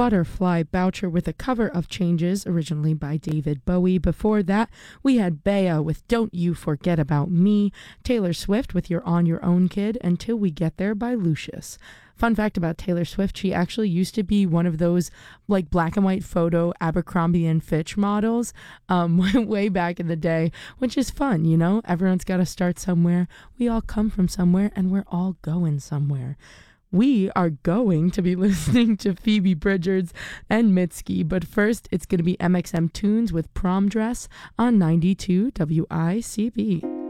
Butterfly Boucher with a cover of Changes, originally by David Bowie. Before that, we had Bea with Don't You Forget About Me, Taylor Swift with You're On Your Own Kid, Until We Get There by Lucius. Fun fact about Taylor Swift, she actually used to be one of those like black and white photo Abercrombie and Fitch models way back in the day, which is fun, you know? Everyone's got to start somewhere. We all come from somewhere and we're all going somewhere. We are going to be listening to Phoebe Bridgers and Mitski, but first it's going to be MXM Tunes with Prom Dress on 92 WICB.